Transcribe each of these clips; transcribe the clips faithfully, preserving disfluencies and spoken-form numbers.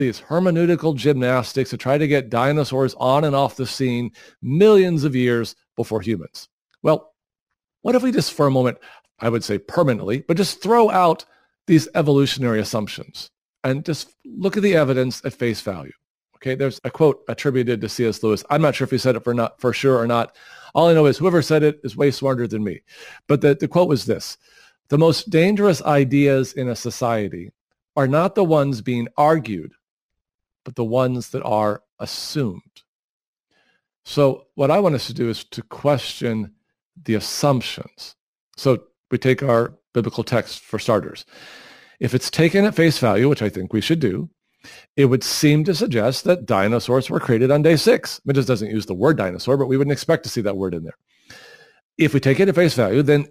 these hermeneutical gymnastics to try to get dinosaurs on and off the scene millions of years before humans. Well, what if we just for a moment, I would say permanently, but just throw out these evolutionary assumptions and just look at the evidence at face value? Okay, there's a quote attributed to C S Lewis. I'm not sure if he said it for not for sure or not. All I know is whoever said it is way smarter than me. But the, the quote was this: the most dangerous ideas in a society are not the ones being argued, but the ones that are assumed. So what I want us to do is to question the assumptions. So we take our biblical text for starters. If it's taken at face value, which I think we should do, it would seem to suggest that dinosaurs were created on day six. It just doesn't use the word dinosaur, but we wouldn't expect to see that word in there. If we take it at face value, then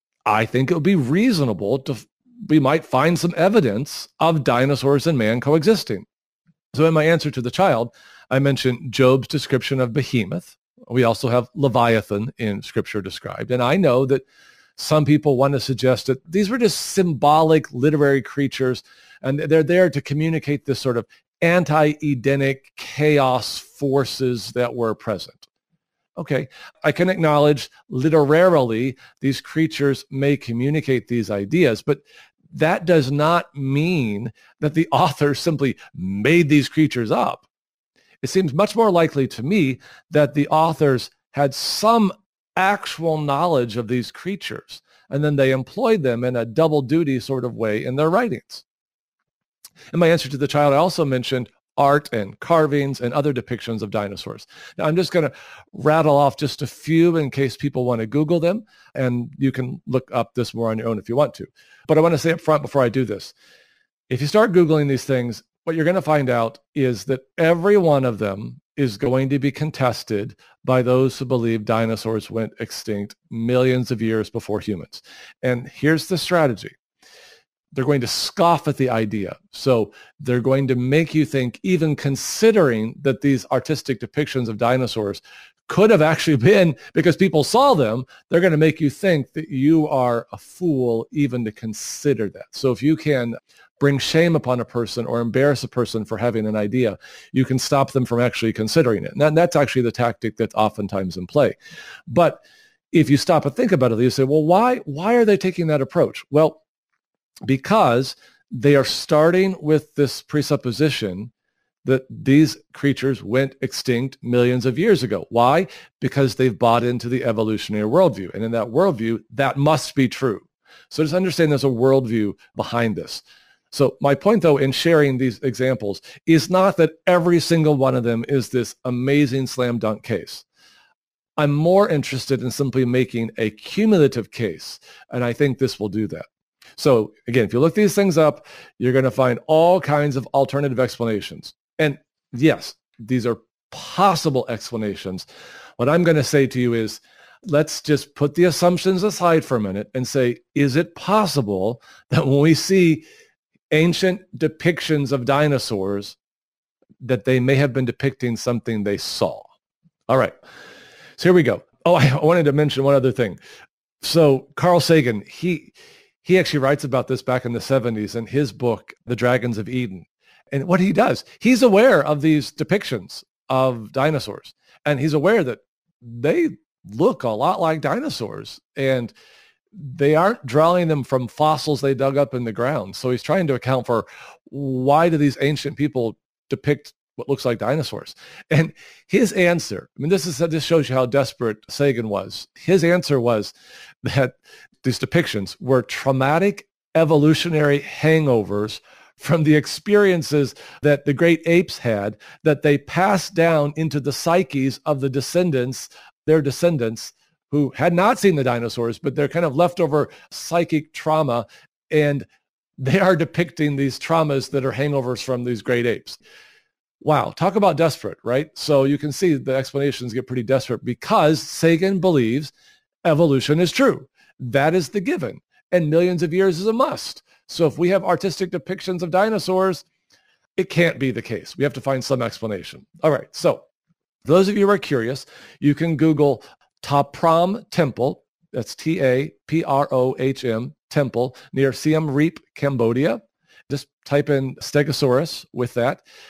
I think it would be reasonable to, we might find some evidence of dinosaurs and man coexisting. So in my answer to the child, I mentioned Job's description of Behemoth. We also have Leviathan in Scripture described. And I know that some people want to suggest that these were just symbolic literary creatures, and they're there to communicate this sort of anti-Edenic chaos forces that were present. Okay, I can acknowledge literarily these creatures may communicate these ideas, but that does not mean that the author simply made these creatures up. It seems much more likely to me that the authors had some actual knowledge of these creatures, and then they employed them in a double duty sort of way in their writings. In my answer to the child, I also mentioned art and carvings and other depictions of dinosaurs. Now, I'm just going to rattle off just a few in case people want to Google them, and you can look up this more on your own if you want to. But I want to say up front before I do this, if you start Googling these things, what you're going to find out is that every one of them is going to be contested by those who believe dinosaurs went extinct millions of years before humans. And here's the strategy. They're going to scoff at the idea. So they're going to make you think, even considering that these artistic depictions of dinosaurs could have actually been because people saw them, they're going to make you think that you are a fool even to consider that. So if you can bring shame upon a person or embarrass a person for having an idea, you can stop them from actually considering it. And that, that's actually the tactic that's oftentimes in play. But if you stop and think about it, you say, well, why, why are they taking that approach? Well, because they are starting with this presupposition that these creatures went extinct millions of years ago. Why? Because they've bought into the evolutionary worldview. And in that worldview, that must be true. So just understand there's a worldview behind this. So my point, though, in sharing these examples is not that every single one of them is this amazing slam dunk case. I'm more interested in simply making a cumulative case, and I think this will do that. So again, if you look these things up, you're going to find all kinds of alternative explanations. And yes, these are possible explanations. What I'm going to say to you is, let's just put the assumptions aside for a minute and say, is it possible that when we see ancient depictions of dinosaurs, that they may have been depicting something they saw? All right, so here we go. Oh, I wanted to mention one other thing. So Carl Sagan, he he actually writes about this back in the seventies in his book, The Dragons of Eden. And what he does, he's aware of these depictions of dinosaurs, and he's aware that they look a lot like dinosaurs, and they aren't drawing them from fossils they dug up in the ground. So he's trying to account for, why do these ancient people depict what looks like dinosaurs? And his answer, I mean, this is this shows you how desperate Sagan was. His answer was that these depictions were traumatic evolutionary hangovers from the experiences that the great apes had, that they passed down into the psyches of the descendants, their descendants, who had not seen the dinosaurs, but they're kind of leftover psychic trauma, and they are depicting these traumas that are hangovers from these great apes. Wow, talk about desperate, right? So you can see the explanations get pretty desperate because Sagan believes evolution is true. That is the given, and millions of years is a must. So if we have artistic depictions of dinosaurs, it can't be the case. We have to find some explanation. All right, so for those of you who are curious, you can Google Ta Prohm Temple, that's T A P R O H M, temple near Siem Reap, Cambodia. Just type in Stegosaurus with that.